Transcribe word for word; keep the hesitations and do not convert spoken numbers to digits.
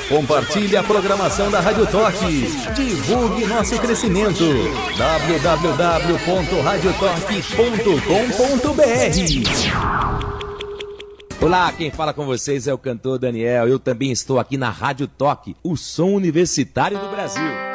Compartilhe a programação da Rádio Toque. Divulgue nosso crescimento. w w w ponto rádio toque ponto com ponto b r. Olá, quem fala com vocês é o cantor Daniel. Eu também estou aqui na Rádio Toque, o som universitário do Brasil.